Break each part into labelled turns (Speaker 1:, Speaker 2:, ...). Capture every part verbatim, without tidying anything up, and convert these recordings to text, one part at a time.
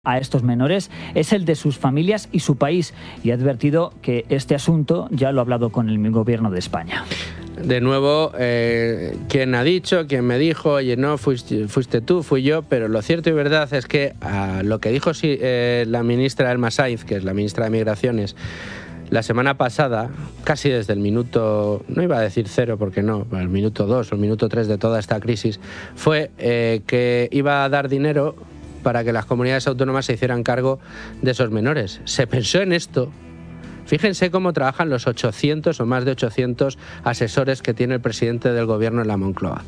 Speaker 1: a estos menores es el de sus familias y su país, y ha advertido que este asunto ya lo ha hablado con el gobierno de España.
Speaker 2: De nuevo, eh, quien ha dicho, quien me dijo, oye, no, fuiste, fuiste tú, fui yo, pero lo cierto y verdad es que a lo que dijo sí, eh, la ministra Elma Sainz, que es la ministra de Migraciones, la semana pasada, casi desde el minuto, no iba a decir cero porque no, el minuto dos o el minuto tres de toda esta crisis, fue eh, que iba a dar dinero para que las comunidades autónomas se hicieran cargo de esos menores. Se pensó en esto. Fíjense cómo trabajan los ochocientos o más de ochocientos asesores que tiene el presidente del gobierno en la Moncloa.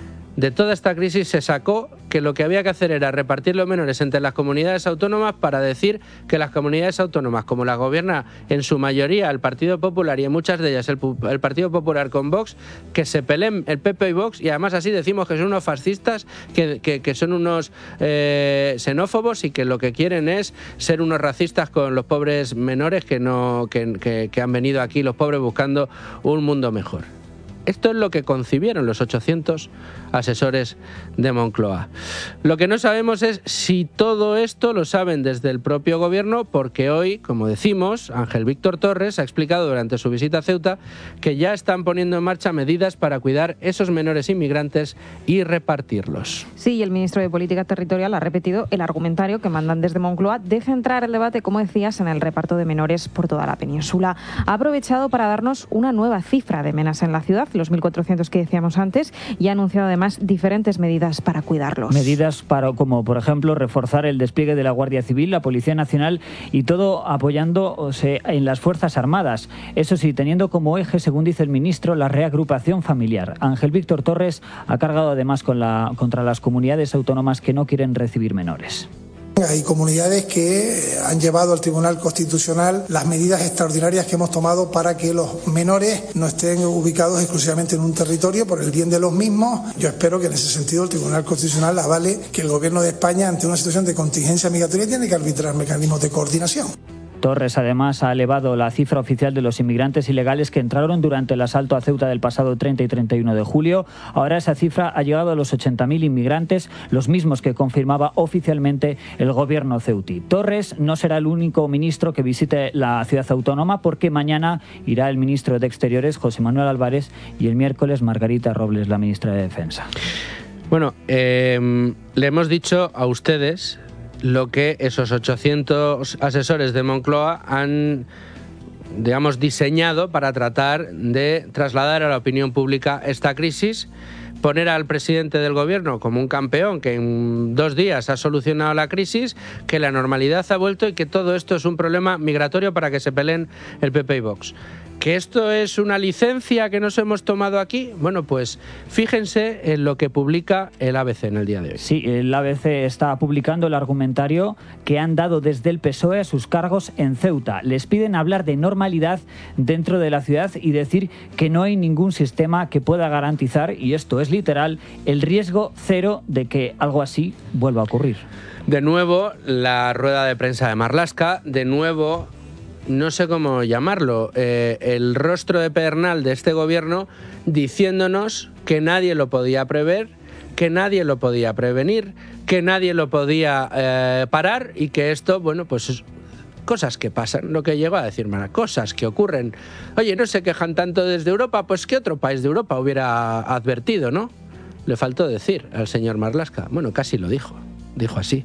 Speaker 2: De toda esta crisis se sacó que lo que había que hacer era repartir los menores entre las comunidades autónomas para decir que las comunidades autónomas, como las gobierna en su mayoría el Partido Popular y en muchas de ellas el, el Partido Popular con Vox, que se peleen el P P y Vox, y además así decimos que son unos fascistas, que, que, que son unos eh, xenófobos y que lo que quieren es ser unos racistas con los pobres menores que, no, que, que, que han venido aquí, los pobres buscando un mundo mejor. Esto es lo que concibieron los ochocientos asesores de Moncloa. Lo que no sabemos es si todo esto lo saben desde el propio gobierno, porque hoy, como decimos, Ángel Víctor Torres ha explicado durante su visita a Ceuta que ya están poniendo en marcha medidas para cuidar esos menores inmigrantes y repartirlos.
Speaker 3: Sí, y el ministro de Política Territorial ha repetido el argumentario que mandan desde Moncloa de centrar el debate, como decías, en el reparto de menores por toda la península. Ha aprovechado para darnos una nueva cifra de menas en la ciudad, los mil cuatrocientos que decíamos antes, y ha anunciado además diferentes medidas para cuidarlos.
Speaker 1: Medidas para, como por ejemplo reforzar el despliegue de la Guardia Civil, la Policía Nacional y todo apoyándose en las Fuerzas Armadas. Eso sí, teniendo como eje, según dice el ministro, la reagrupación familiar. Ángel Víctor Torres ha cargado además con la, contra las comunidades autónomas que no quieren recibir menores.
Speaker 4: Hay comunidades que han llevado al Tribunal Constitucional las medidas extraordinarias que hemos tomado para que los menores no estén ubicados exclusivamente en un territorio por el bien de los mismos. Yo espero que en ese sentido el Tribunal Constitucional avale que el Gobierno de España, ante una situación de contingencia migratoria, tiene que arbitrar mecanismos de coordinación.
Speaker 1: Torres además ha elevado la cifra oficial de los inmigrantes ilegales que entraron durante el asalto a Ceuta del pasado treinta y treinta y uno de julio. Ahora esa cifra ha llegado a los ochenta mil inmigrantes, los mismos que confirmaba oficialmente el gobierno ceutí. Torres no será el único ministro que visite la ciudad autónoma, porque mañana irá el ministro de Exteriores, José Manuel Álvarez, y el miércoles Margarita Robles, la ministra de Defensa.
Speaker 2: Bueno, eh, le hemos dicho a ustedes lo que esos ochocientos asesores de Moncloa han, digamos, diseñado para tratar de trasladar a la opinión pública esta crisis, poner al presidente del gobierno como un campeón que en dos días ha solucionado la crisis, que la normalidad ha vuelto y que todo esto es un problema migratorio para que se peleen el P P y Vox. ¿Que esto es una licencia que nos hemos tomado aquí? Bueno, pues fíjense en lo que publica el A B C en el día de hoy.
Speaker 1: Sí, el A B C está publicando el argumentario que han dado desde el P S O E a sus cargos en Ceuta. Les piden hablar de normalidad dentro de la ciudad y decir que no hay ningún sistema que pueda garantizar, y esto es literal, el riesgo cero de que algo así vuelva a ocurrir.
Speaker 2: De nuevo, la rueda de prensa de Marlaska, de nuevo, no sé cómo llamarlo, eh, el rostro de pedernal de este gobierno diciéndonos que nadie lo podía prever, que nadie lo podía prevenir, que nadie lo podía eh, parar, y que esto, bueno, pues es cosas que pasan, lo que llegó a decir Mara, cosas que ocurren. Oye, no se quejan tanto desde Europa, pues ¿qué otro país de Europa hubiera advertido, no? Le faltó decir al señor Marlaska. Bueno, casi lo dijo, dijo así.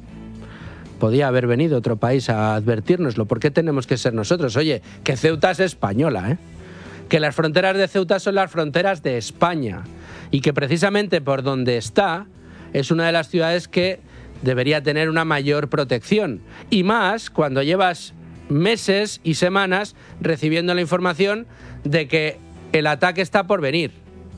Speaker 2: Podía haber venido otro país a advertírnoslo. ¿Por qué tenemos que ser nosotros? Oye, que Ceuta es española, ¿eh? Que las fronteras de Ceuta son las fronteras de España, y que precisamente por donde está es una de las ciudades que debería tener una mayor protección. Y más cuando llevas meses y semanas recibiendo la información de que el ataque está por venir.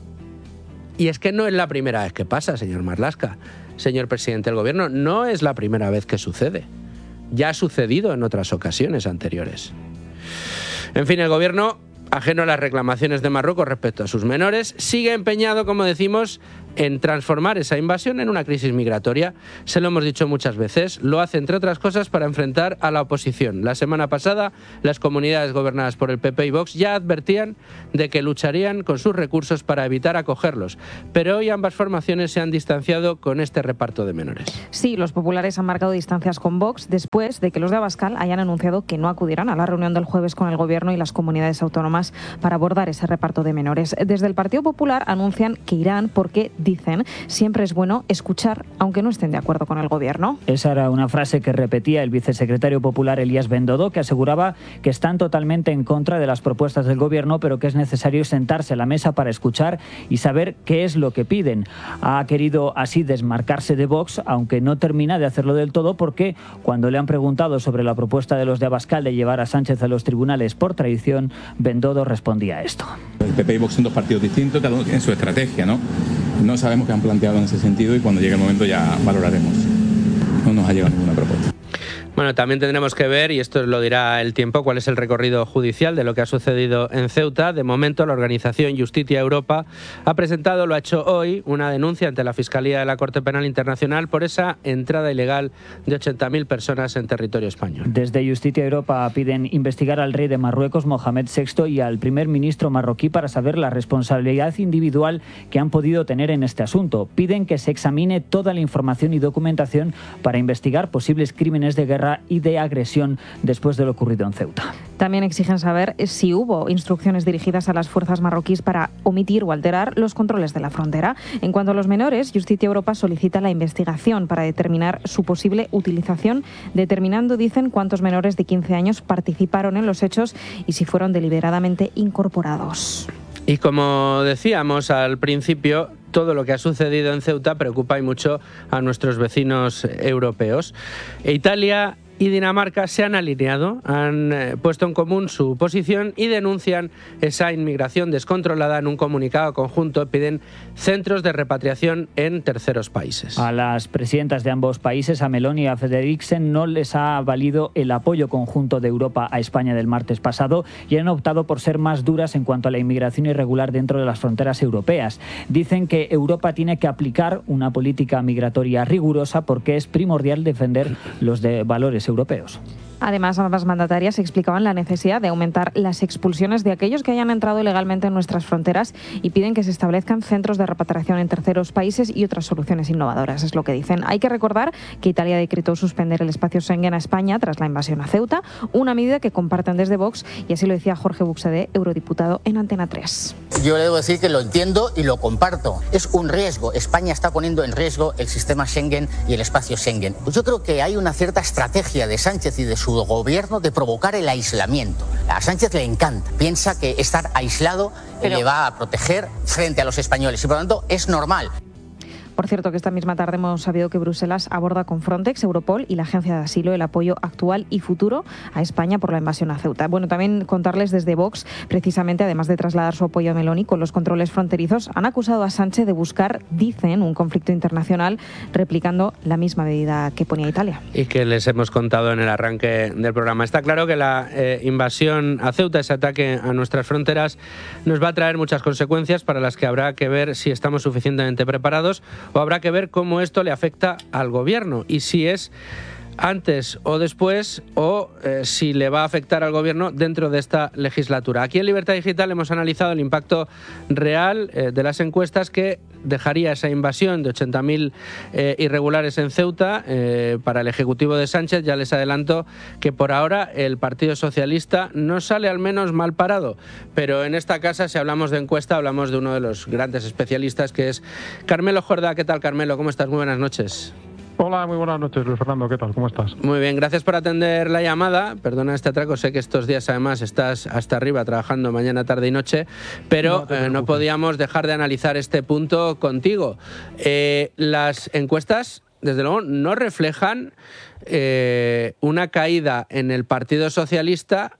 Speaker 2: Y es que no es la primera vez que pasa, señor Marlaska. Señor presidente del gobierno, no es la primera vez que sucede. Ya ha sucedido en otras ocasiones anteriores. En fin, el gobierno, ajeno a las reclamaciones de Marruecos respecto a sus menores, sigue empeñado, como decimos, en transformar esa invasión en una crisis migratoria. Se lo hemos dicho muchas veces, lo hace entre otras cosas para enfrentar a la oposición. La semana pasada las comunidades gobernadas por el P P y Vox ya advertían de que lucharían con sus recursos para evitar acogerlos, pero hoy ambas formaciones se han distanciado con este reparto de menores.
Speaker 3: Sí, los populares han marcado distancias con Vox después de que los de Abascal hayan anunciado que no acudirán a la reunión del jueves con el Gobierno y las comunidades autónomas para abordar ese reparto de menores. Desde el Partido Popular anuncian que irán porque, dicen, siempre es bueno escuchar aunque no estén de acuerdo con el Gobierno.
Speaker 1: Esa era una frase que repetía el vicesecretario popular Elías Bendodo, que aseguraba que están totalmente en contra de las propuestas del Gobierno, pero que es necesario sentarse a la mesa para escuchar y saber qué es lo que piden. Ha querido así desmarcarse de Vox, aunque no termina de hacerlo del todo, porque cuando le han preguntado sobre la propuesta de los de Abascal de llevar a Sánchez a los tribunales por traición, Bendodo respondía esto.
Speaker 5: El P P y Vox son dos partidos distintos, cada uno tiene su estrategia, ¿no? No sabemos qué han planteado en ese sentido y cuando llegue el momento ya valoraremos. No nos ha llegado ninguna propuesta.
Speaker 2: Bueno, también tendremos que ver, y esto lo dirá el tiempo, cuál es el recorrido judicial de lo que ha sucedido en Ceuta. De momento, la organización Justitia Europa ha presentado, lo ha hecho hoy, una denuncia ante la Fiscalía de la Corte Penal Internacional por esa entrada ilegal de ochenta mil personas en territorio español.
Speaker 1: Desde Justitia Europa piden investigar al rey de Marruecos, Mohamed sexto, y al primer ministro marroquí para saber la responsabilidad individual que han podido tener en este asunto. Piden que se examine toda la información y documentación para investigar posibles crímenes de guerra y de agresión después de lo ocurrido en Ceuta.
Speaker 3: También exigen saber si hubo instrucciones dirigidas a las fuerzas marroquíes para omitir o alterar los controles de la frontera. En cuanto a los menores, Justitia Europa solicita la investigación para determinar su posible utilización, determinando, dicen, cuántos menores de quince años participaron en los hechos y si fueron deliberadamente incorporados.
Speaker 2: Y como decíamos al principio, todo lo que ha sucedido en Ceuta preocupa y mucho a nuestros vecinos europeos. Italia y Dinamarca se han alineado, han eh, puesto en común su posición y denuncian esa inmigración descontrolada. En un comunicado conjunto piden centros de repatriación en terceros países.
Speaker 1: A las presidentas de ambos países, a Meloni y a Frederiksen, no les ha valido el apoyo conjunto de Europa a España del martes pasado y han optado por ser más duras en cuanto a la inmigración irregular dentro de las fronteras europeas. Dicen que Europa tiene que aplicar una política migratoria rigurosa porque es primordial defender los de valores europeos.
Speaker 3: Además, ambas mandatarias explicaban la necesidad de aumentar las expulsiones de aquellos que hayan entrado ilegalmente en nuestras fronteras y piden que se establezcan centros de repatriación en terceros países y otras soluciones innovadoras, es lo que dicen. Hay que recordar que Italia decretó suspender el espacio Schengen a España tras la invasión a Ceuta, una medida que comparten desde Vox, y así lo decía Jorge Buxadé, eurodiputado en Antena tres.
Speaker 6: Yo le debo decir que lo entiendo y lo comparto. Es un riesgo. España está poniendo en riesgo el sistema Schengen y el espacio Schengen. Yo creo que hay una cierta estrategia de Sánchez y de su gobierno de provocar el aislamiento. A Sánchez le encanta. Piensa que estar aislado Pero... le va a proteger frente a los españoles y por lo tanto es normal.
Speaker 3: Por cierto, que esta misma tarde hemos sabido que Bruselas aborda con Frontex, Europol y la Agencia de Asilo el apoyo actual y futuro a España por la invasión a Ceuta. Bueno, también contarles desde Vox, precisamente, además de trasladar su apoyo a Meloni con los controles fronterizos, han acusado a Sánchez de buscar, dicen, un conflicto internacional, replicando la misma medida que ponía Italia.
Speaker 2: Y que les hemos contado en el arranque del programa. Está claro que la eh, invasión a Ceuta, ese ataque a nuestras fronteras, nos va a traer muchas consecuencias para las que habrá que ver si estamos suficientemente preparados, o habrá que ver cómo esto le afecta al gobierno y si es antes o después o eh, si le va a afectar al gobierno dentro de esta legislatura. Aquí en Libertad Digital hemos analizado el impacto real eh, de las encuestas que dejaría esa invasión de ochenta mil eh, irregulares en Ceuta eh, para el Ejecutivo de Sánchez. Ya les adelanto que por ahora el Partido Socialista no sale al menos mal parado, pero en esta casa, si hablamos de encuesta, hablamos de uno de los grandes especialistas, que es Carmelo Jordá. ¿Qué tal, Carmelo? ¿Cómo estás? Muy buenas noches.
Speaker 7: Hola, muy buenas noches, Luis Fernando. ¿Qué tal? ¿Cómo estás?
Speaker 2: Muy bien, gracias por atender la llamada. Perdona este atraco, sé que estos días además estás hasta arriba trabajando mañana, tarde y noche, pero no, eh, no podíamos dejar de analizar este punto contigo. Eh, las encuestas, desde luego, no reflejan eh, una caída en el Partido Socialista,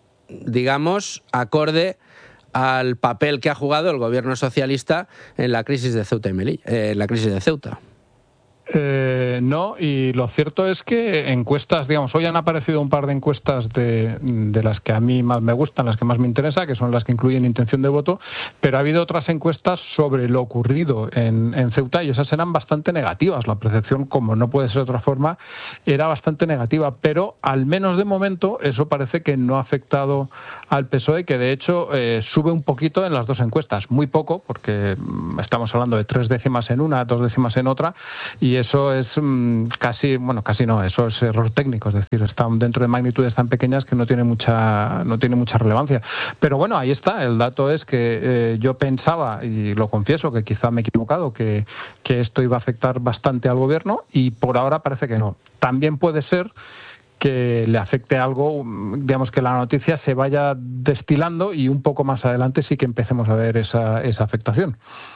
Speaker 2: digamos, acorde al papel que ha jugado el gobierno socialista en la crisis de Ceuta y Melilla, eh, en la crisis de Ceuta.
Speaker 7: Eh, no, y lo cierto es que encuestas, digamos, hoy han aparecido un par de encuestas de, de las que a mí más me gustan, las que más me interesan, que son las que incluyen intención de voto, pero ha habido otras encuestas sobre lo ocurrido en, en Ceuta y esas eran bastante negativas. La percepción, como no puede ser de otra forma, era bastante negativa, pero al menos de momento eso parece que no ha afectado al P S O E, que de hecho eh, sube un poquito en las dos encuestas, muy poco, porque mm, estamos hablando de tres décimas en una, dos décimas en otra, y eso es mmm, casi, bueno, casi no, eso es error técnico, es decir, están dentro de magnitudes tan pequeñas que no tiene mucha, no tiene mucha relevancia. Pero bueno, ahí está, el dato es que eh, yo pensaba, y lo confieso, que quizá me he equivocado, que, que esto iba a afectar bastante al gobierno, y por ahora parece que no. También puede ser que le afecte algo, digamos, que la noticia se vaya destilando y un poco más adelante sí que empecemos a ver esa, esa afectación.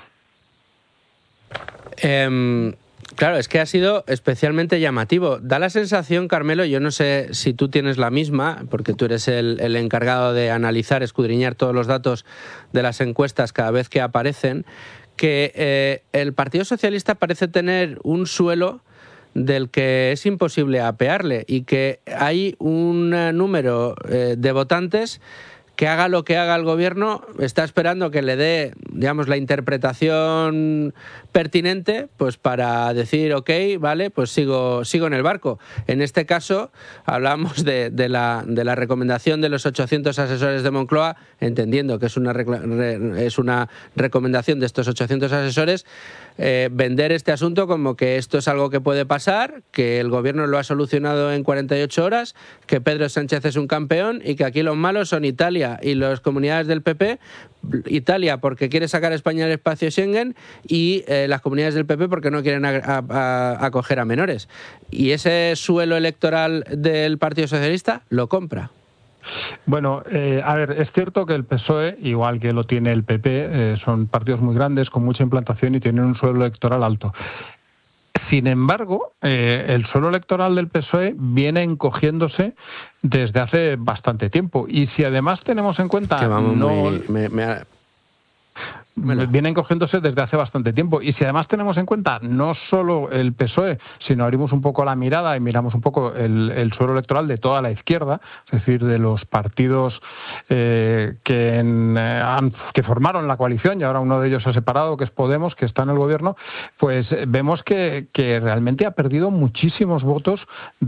Speaker 2: Eh, claro, es que ha sido especialmente llamativo. Da la sensación, Carmelo, yo no sé si tú tienes la misma, porque tú eres el, el encargado de analizar, escudriñar todos los datos de las encuestas cada vez que aparecen, que eh, el Partido Socialista parece tener un suelo del que es imposible apearle y que hay un número eh, de votantes que haga lo que haga el gobierno, está esperando que le dé, digamos, la interpretación pertinente, pues para decir, ok, vale, pues sigo, sigo en el barco. En este caso, hablamos de, de, la, de la recomendación de los ochocientos asesores de Moncloa, entendiendo que es una, es una recomendación de estos ochocientos asesores, eh, vender este asunto como que esto es algo que puede pasar, que el gobierno lo ha solucionado en cuarenta y ocho horas, que Pedro Sánchez es un campeón y que aquí los malos son Italia y las comunidades del P P, Italia porque quiere sacar a España del espacio Schengen y eh, las comunidades del P P porque no quieren a, a, a acoger a menores. Y ese suelo electoral del Partido Socialista lo compra.
Speaker 7: Bueno, eh, a ver, es cierto que el P S O E, igual que lo tiene el P P, eh, son partidos muy grandes, con mucha implantación y tienen un suelo electoral alto. Sin embargo, eh, el suelo electoral del P S O E viene encogiéndose desde hace bastante tiempo. Y si además tenemos en cuenta...
Speaker 2: Que vamos
Speaker 7: no...
Speaker 2: muy, me, me...
Speaker 7: Bueno. Vienen cogiéndose desde hace bastante tiempo. Y si además tenemos en cuenta no solo el P S O E, sino abrimos un poco la mirada y miramos un poco el, el suelo electoral de toda la izquierda, es decir, de los partidos eh, que, en, eh, han, que formaron la coalición, y ahora uno de ellos se ha separado, que es Podemos, que está en el gobierno, pues vemos que, que realmente ha perdido muchísimos votos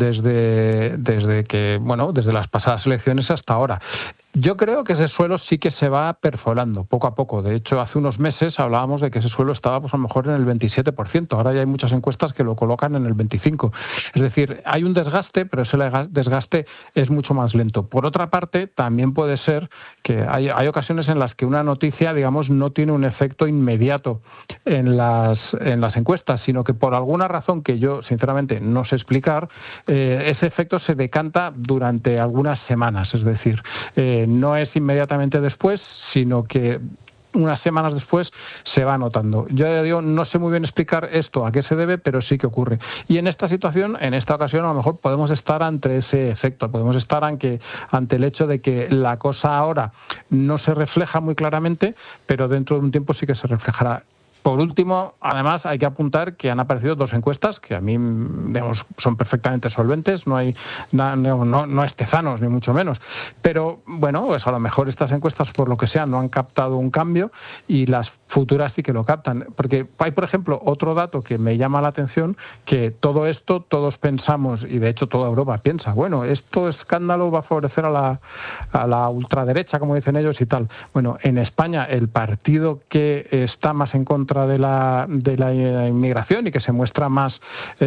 Speaker 7: desde, desde que, bueno, desde las pasadas elecciones hasta ahora. Yo creo que ese suelo sí que se va perforando poco a poco. De hecho, hace unos meses hablábamos de que ese suelo estaba pues a lo mejor en el veintisiete por ciento. Ahora ya hay muchas encuestas que lo colocan en el veinticinco por ciento. Es decir, hay un desgaste, pero ese desgaste es mucho más lento. Por otra parte, también puede ser que hay, hay ocasiones en las que una noticia, digamos, no tiene un efecto inmediato en las, en las encuestas, sino que por alguna razón que yo, sinceramente, no sé explicar, eh, ese efecto se decanta durante algunas semanas. Es decir, eh, no es inmediatamente después, sino que unas semanas después se va notando. Yo ya digo, no sé muy bien explicar esto, a qué se debe, pero sí que ocurre. Y en esta situación, en esta ocasión, a lo mejor podemos estar ante ese efecto, podemos estar ante, ante el hecho de que la cosa ahora no se refleja muy claramente, pero dentro de un tiempo sí que se reflejará. Por último, además, hay que apuntar que han aparecido dos encuestas que a mí, digamos, son perfectamente solventes, no hay no, no, no es Tezanos, ni mucho menos. Pero, bueno, pues a lo mejor estas encuestas, por lo que sea, no han captado un cambio y las futuras sí que lo captan. Porque hay, por ejemplo, otro dato que me llama la atención, que todo esto todos pensamos, y de hecho toda Europa piensa, bueno, esto escándalo va a favorecer a la, a la ultraderecha, como dicen ellos y tal. Bueno, en España el partido que está más en contra de la, de la inmigración y que se muestra más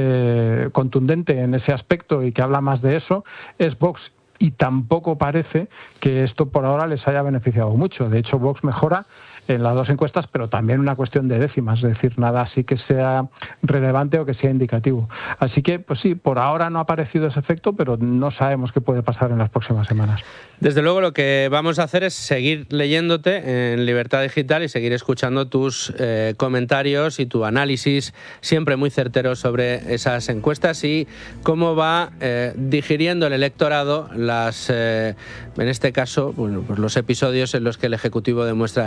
Speaker 7: eh, contundente en ese aspecto y que habla más de eso es Vox. Y tampoco parece que esto por ahora les haya beneficiado mucho. De hecho, Vox mejora en las dos encuestas, pero también una cuestión de décimas, es decir, nada así que sea relevante o que sea indicativo. Así que, pues sí, por ahora no ha aparecido ese efecto, pero no sabemos qué puede pasar en las próximas semanas.
Speaker 2: Desde luego, lo que vamos a hacer es seguir leyéndote en Libertad Digital y seguir escuchando tus eh, comentarios y tu análisis siempre muy certero sobre esas encuestas y cómo va eh, digiriendo el electorado las, eh, en este caso, bueno, pues los episodios en los que el Ejecutivo demuestra de nuevo su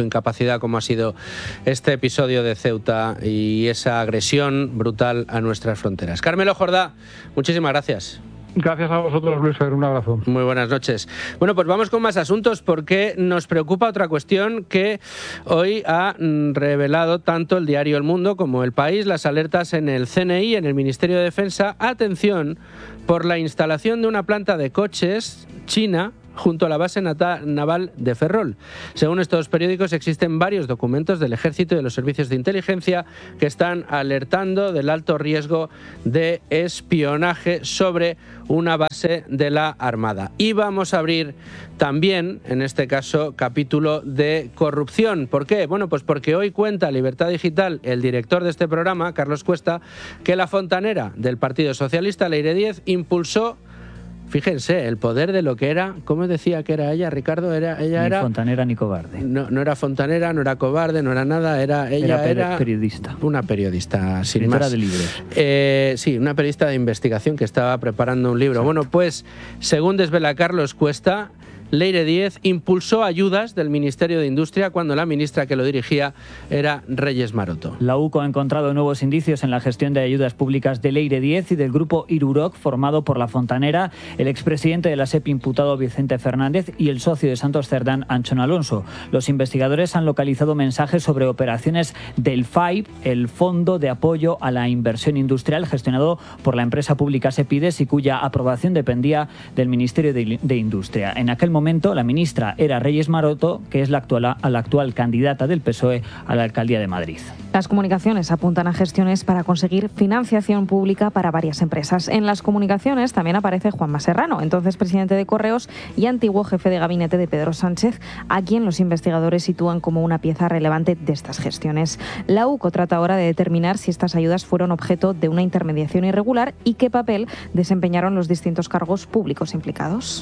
Speaker 2: incapacidad como ha sido este episodio de Ceuta y esa agresión brutal a nuestras fronteras. Carmelo Jordá, muchísimas gracias.
Speaker 7: Gracias a vosotros, Luis. Un abrazo.
Speaker 2: Muy buenas noches. Bueno, pues vamos con más asuntos porque nos preocupa otra cuestión que hoy ha revelado tanto el diario El Mundo como El País, las alertas en el C N I, en el Ministerio de Defensa. Atención, por la instalación de una planta de coches china junto a la base naval de Ferrol. Según estos periódicos, existen varios documentos del Ejército y de los servicios de inteligencia que están alertando del alto riesgo de espionaje sobre una base de la Armada. Y vamos a abrir también, en este caso, capítulo de corrupción. ¿Por qué? Bueno, pues porque hoy cuenta Libertad Digital, el director de este programa, Carlos Cuesta, que la fontanera del Partido Socialista, Leire Díez, impulsó, fíjense, el poder de lo que era, ¿cómo decía que era ella, Ricardo? Era, ella
Speaker 1: ni
Speaker 2: era
Speaker 1: fontanera ni cobarde.
Speaker 2: No, no era fontanera, no era cobarde, no era nada, era ella
Speaker 1: era,
Speaker 2: era
Speaker 1: periodista.
Speaker 2: Una periodista, sin
Speaker 1: Escritora
Speaker 2: más.
Speaker 1: de libros.
Speaker 2: Eh, sí, una periodista de investigación que estaba preparando un libro. Exacto. Bueno, pues, según desvela Carlos Cuesta, Leire Díez impulsó ayudas del Ministerio de Industria cuando la ministra que lo dirigía era Reyes Maroto.
Speaker 1: La U C O ha encontrado nuevos indicios en la gestión de ayudas públicas de Leire Díez y del grupo Iruroc, formado por la fontanera, el expresidente de la S E P imputado Vicente Fernández y el socio de Santos Cerdán, Anchón Alonso. Los investigadores han localizado mensajes sobre operaciones del F A I P, el Fondo de Apoyo a la Inversión Industrial, gestionado por la empresa pública Sepides y cuya aprobación dependía del Ministerio de, de Industria. En aquel momento momento la ministra era Reyes Maroto, que es la actual, a la actual candidata del P S O E a la alcaldía de Madrid.
Speaker 3: Las comunicaciones apuntan a gestiones para conseguir financiación pública para varias empresas. En las comunicaciones también aparece Juanma Serrano, entonces presidente de Correos y antiguo jefe de gabinete de Pedro Sánchez, a quien los investigadores sitúan como una pieza relevante de estas gestiones. La U C O trata ahora de determinar si estas ayudas fueron objeto de una intermediación irregular y qué papel desempeñaron los distintos cargos públicos implicados.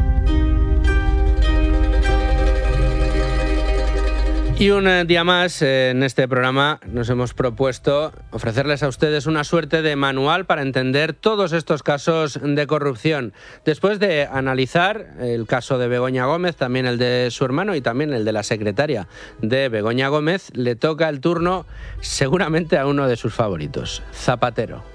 Speaker 2: Y un día más en este programa nos hemos propuesto ofrecerles a ustedes una suerte de manual para entender todos estos casos de corrupción. Después de analizar el caso de Begoña Gómez, también el de su hermano y también el de la secretaria de Begoña Gómez, le toca el turno seguramente a uno de sus favoritos, Zapatero.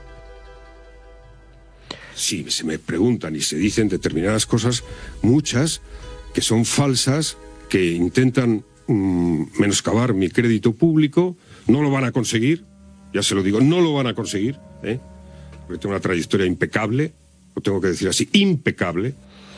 Speaker 8: Sí, se me preguntan y se dicen determinadas cosas, muchas que son falsas, que intentan menoscabar mi crédito público. No lo van a conseguir, ya se lo digo, no lo van a conseguir, ¿eh? Porque tengo una trayectoria impecable, lo tengo que decir así, impecable.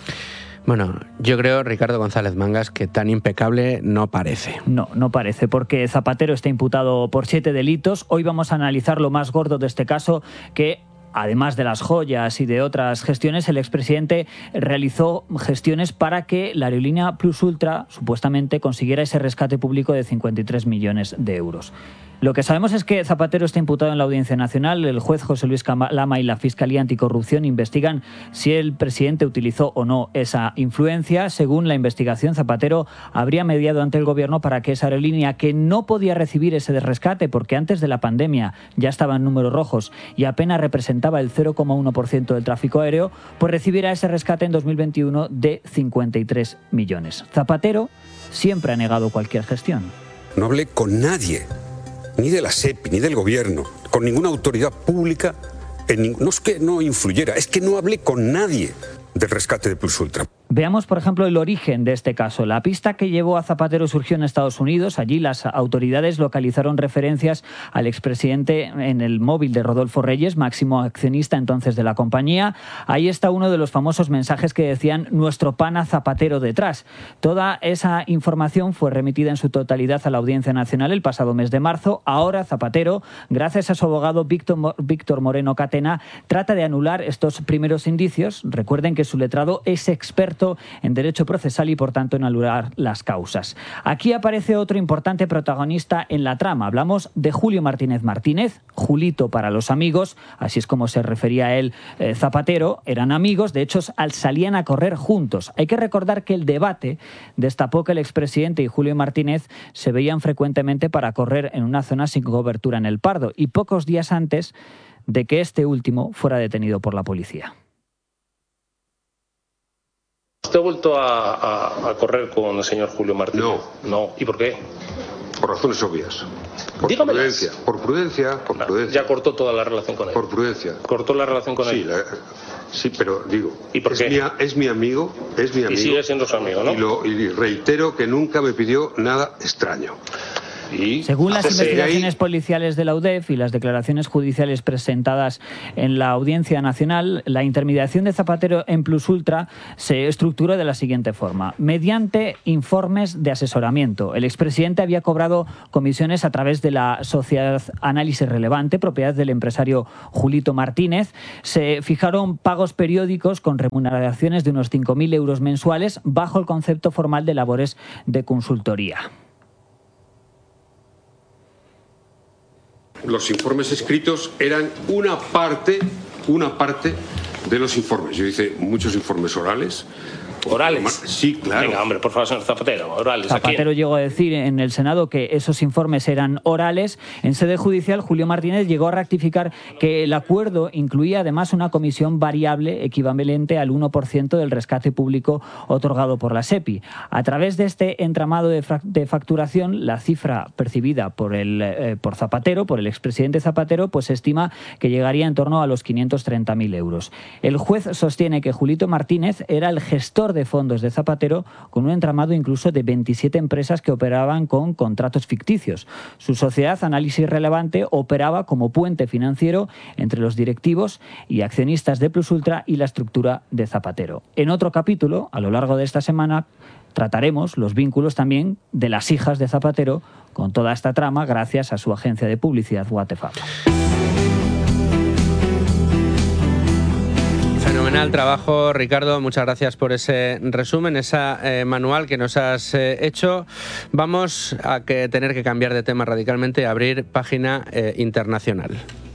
Speaker 2: Bueno, yo creo, Ricardo González Mangas, que tan impecable no parece.
Speaker 1: No, no parece, porque Zapatero está imputado por siete delitos. Hoy vamos a analizar lo más gordo de este caso, que además de las joyas y de otras gestiones, el expresidente realizó gestiones para que la aerolínea Plus Ultra supuestamente consiguiera ese rescate público de cincuenta y tres millones de euros. Lo que sabemos es que Zapatero está imputado en la Audiencia Nacional. El juez José Luis Lama y la Fiscalía Anticorrupción investigan si el presidente utilizó o no esa influencia. Según la investigación, Zapatero habría mediado ante el gobierno para que esa aerolínea, que no podía recibir ese rescate porque antes de la pandemia ya estaba en números rojos y apenas representaba el cero coma uno por ciento del tráfico aéreo, pues recibiera ese rescate en dos mil veintiuno de cincuenta y tres millones. Zapatero siempre ha negado cualquier gestión.
Speaker 9: No hablé con nadie, ni de la S E P I, ni del gobierno, con ninguna autoridad pública. En, no es que no influyera, es que no hablé con nadie del rescate de Plus Ultra.
Speaker 1: Veamos, por ejemplo, el origen de este caso. La pista que llevó a Zapatero surgió en Estados Unidos. Allí las autoridades localizaron referencias al expresidente en el móvil de Rodolfo Reyes, máximo accionista entonces de la compañía. Ahí está uno de los famosos mensajes que decían "nuestro pana Zapatero detrás". Toda esa información fue remitida en su totalidad a la Audiencia Nacional el pasado mes de marzo. Ahora Zapatero, gracias a su abogado Víctor, Víctor Moreno Catena, trata de anular estos primeros indicios. Recuerden que su letrado es experto en derecho procesal y, por tanto, en anular las causas. Aquí aparece otro importante protagonista en la trama. Hablamos de Julio Martínez Martínez, Julito para los amigos, así es como se refería a él eh, Zapatero. Eran amigos, de hecho, salían a correr juntos. Hay que recordar que el debate destapó que el expresidente y Julio Martínez se veían frecuentemente para correr en una zona sin cobertura en el Pardo, y pocos días antes de que este último fuera detenido por la policía.
Speaker 10: ¿Usted ha vuelto a, a, a correr con el señor Julio Martínez?
Speaker 8: No.
Speaker 10: No. ¿Y por qué?
Speaker 8: Por razones obvias. Por
Speaker 10: Dígamelas.
Speaker 8: prudencia, por prudencia, por
Speaker 10: No,
Speaker 8: prudencia.
Speaker 10: ya cortó toda la relación con él.
Speaker 8: Por prudencia.
Speaker 10: ¿Cortó la relación con
Speaker 8: Sí,
Speaker 10: él?
Speaker 8: la, sí, pero digo,
Speaker 10: ¿Y por
Speaker 8: es,
Speaker 10: qué?
Speaker 8: Mi, es mi amigo, es mi amigo.
Speaker 10: Y sigue siendo su amigo, ¿no?
Speaker 8: Y, lo, y reitero que nunca me pidió nada extraño. Y
Speaker 1: Según las
Speaker 8: desde
Speaker 1: investigaciones
Speaker 8: ahí,
Speaker 1: policiales de la U D E F y las declaraciones judiciales presentadas en la Audiencia Nacional, la intermediación de Zapatero en Plus Ultra se estructuró de la siguiente forma. Mediante informes de asesoramiento, el expresidente había cobrado comisiones a través de la Sociedad Análisis Relevante, propiedad del empresario Julito Martínez. Se fijaron pagos periódicos con remuneraciones de unos cinco mil euros mensuales bajo el concepto formal de labores de consultoría.
Speaker 8: los informes escritos eran una parte, una parte de los informes. Yo hice muchos informes orales.
Speaker 10: ¿Orales?
Speaker 8: Sí, claro.
Speaker 10: Venga, hombre, por favor, señor Zapatero, orales.
Speaker 1: Zapatero llegó a decir en el Senado que esos informes eran orales. En sede judicial, Julio Martínez llegó a rectificar que el acuerdo incluía además una comisión variable equivalente al uno por ciento del rescate público otorgado por la SEPI. A través de este entramado de, de facturación, la cifra percibida por, el, eh, por Zapatero, por el expresidente Zapatero, pues se estima que llegaría en torno a los quinientos treinta mil euros. El juez sostiene que Julito Martínez era el gestor de fondos de Zapatero, con un entramado incluso de veintisiete empresas que operaban con contratos ficticios. Su sociedad Análisis Relevante operaba como puente financiero entre los directivos y accionistas de Plus Ultra y la estructura de Zapatero. En otro capítulo, a lo largo de esta semana, trataremos los vínculos también de las hijas de Zapatero con toda esta trama gracias a su agencia de publicidad What the Fuck.
Speaker 2: Fenomenal trabajo, Ricardo. Muchas gracias por ese resumen, ese eh, manual que nos has eh, hecho. Vamos a que tener que cambiar de tema radicalmente y abrir página eh, internacional.